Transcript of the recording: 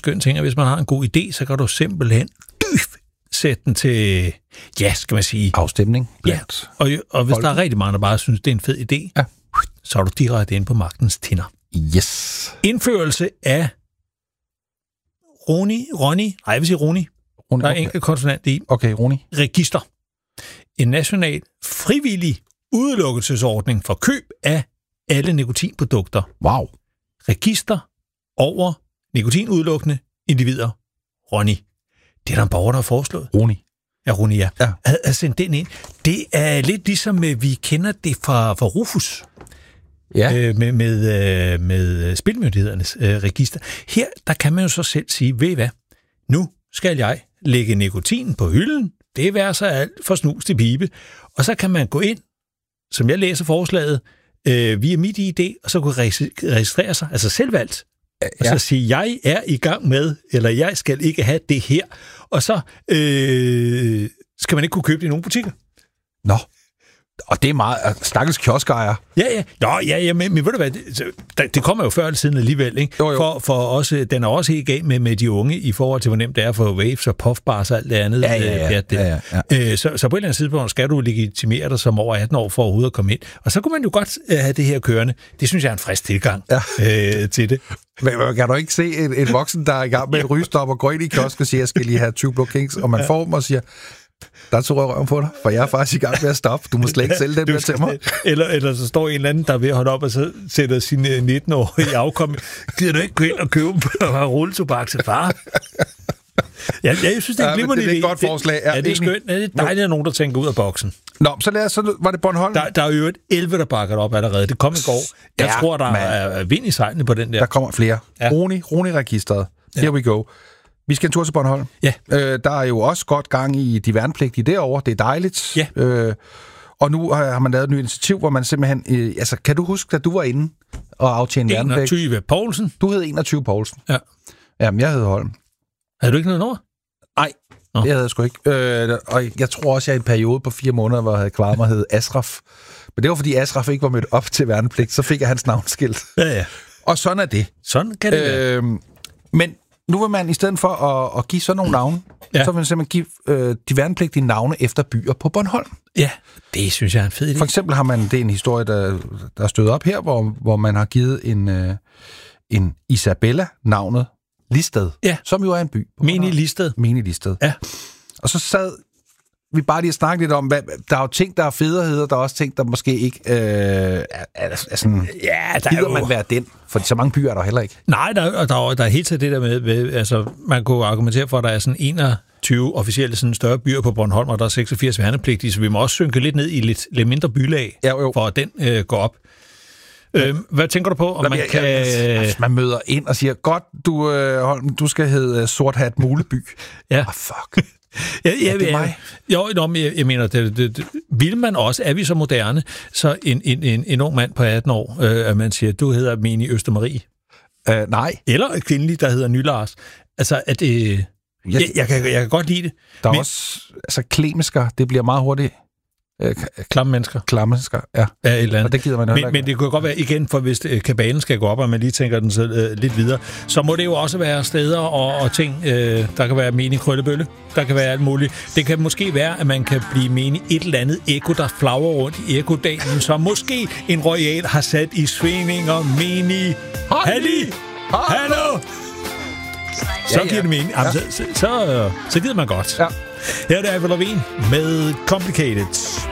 skøn ting, at hvis man har en god idé, så kan du simpelthen sætte den til, skal man sige... afstemning. Ja, og hvis der er rigtig mange, der bare synes, det er en fed idé, så er du direkte inde på magtens tinder. Yes. Indførelse af Roni. Der er enkelt konsonant i. Okay, Roni. Register. En national frivillig udelukkelsesordning for køb af alle nikotinprodukter. Wow. Register over nikotinudelukkende individer. Roni. Det er der en borger, der har foreslået. Roni, ja. Har sendt den ind. Det er lidt ligesom, vi kender det fra Rufus. Ja. Med spilmyndighedernes register. Her, der kan man jo så selv sige, ved I hvad? Nu skal jeg lægge nikotinen på hylden. Det er så alt for snus til pibe. Og så kan man gå ind, som jeg læser forslaget, via mit ID, og så kunne registrere sig, altså selvvalgt. Og så sige, jeg er i gang med, eller jeg skal ikke have det her. Og så skal man ikke kunne købe det i nogen butikker. Nå. Og det er meget... Stakkels kioskejer. Ja, men ved du hvad, det kommer jo før eller siden alligevel, ikke? Jo. For også, den er også helt galt med de unge i forhold til, hvor nemt det er for waves og puffbars og alt det andet. Ja. Så på et eller andet tidspunkt skal du legitimere dig som over 18 år for overhovedet at komme ind. Og så kunne man jo godt have det her kørende. Det synes jeg er en frisk tilgang til det. Men kan du ikke se en voksen, der er i gang med et rygestop og går ind i kiosk og siger, jeg skal lige have 20 Blå Kings, og man får dem og siger... Der tog jeg røven på dig, for jeg er faktisk i gang med at stoppe. Du må slet ikke sælge dem der til mig. Eller så står en eller anden, der er ved at holde op, og så sætter sine 19-årige i afkom. Gider du ikke gå ind og købe dem og rulletobak til far? Jeg synes, det er en glimrende idé. Det er et godt forslag. Ja, det er skønt. Det er dejligt, at nogen, der tænker ud af boksen. Nå, så var det Bornholm. Der er jo 11, der bakker op allerede. Det kom i går. Jeg tror, der er vind i sejlene på den der. Der kommer flere. Ja. Roni-registeret. Here we go. Vi skal en tur til Bornholm. Ja. Der er jo også godt gang i de værnepligtige derovre. Det er dejligt. Ja. Og nu har man lavet et nyt initiativ, hvor man simpelthen... kan du huske, at du var inde og aftjene værnepligt? 21 Poulsen. Du hed 21 Poulsen. Ja. Jamen, jeg hed Holm. Havde du ikke noget over? Nej, det havde jeg sgu ikke. Og jeg tror også, jeg i en periode på 4 måneder, hvor jeg havde klaret mig, hed Asraf. Men det var, fordi Asraf ikke var mødt op til værnepligt. Så fik jeg hans navnskilt. Ja. Og sådan er det. Sådan kan det være. Men nu vil man i stedet for at give sådan nogle navne, så vil man simpelthen give de værnepligtige navne efter byer på Bornholm. Ja, det synes jeg er en fed idé. For eksempel har man, det er en historie, der er stødt op her, hvor man har givet en Isabella navnet Listed, som jo er en by. Mini Listed. Ja. Og så sad vi bare lige snakke lidt om, der er jo ting, der er federheder, der er også ting, der måske ikke er sådan... Ja, der gider man være den? For så mange byer er der heller ikke. Nej, der er helt til det der med, altså man kunne argumentere for, at der er sådan 21 officielle sådan større byer på Bornholm, og der er 86 værnepligtige, så vi må også synke lidt ned i lidt mindre bylag, for at den går op. Hvad tænker du på, om man kan... man møder ind og siger, godt, Holm, du skal hedde Sorthat Muleby. Ja. Fuck. Det mig? Jo, jeg mener, det vil man også, er vi så moderne, så en ung mand på 18 år, at man siger, du hedder Mini Østermarie. Nej. Eller en kvindelig, der hedder Nylars. Altså, at jeg kan godt lide det. Der er også, altså klemesker, det bliver meget hurtigt. Klamme mennesker. Ja. Et eller andet. Og det gider man men det kunne godt være, igen, for hvis kabalen skal gå op, og man lige tænker den så lidt videre, så må det jo også være steder og ting. Der kan være menig krøllebølle, der kan være alt muligt. Det kan måske være, at man kan blive menig et eller andet ekko, der flagrer rundt i ekkodalen, som måske en royal har sat i svingninger, menig Halli! Hallo! Så giver det mening. Så gider man godt. Ja. Her er det Avril Lavigne med Complicated.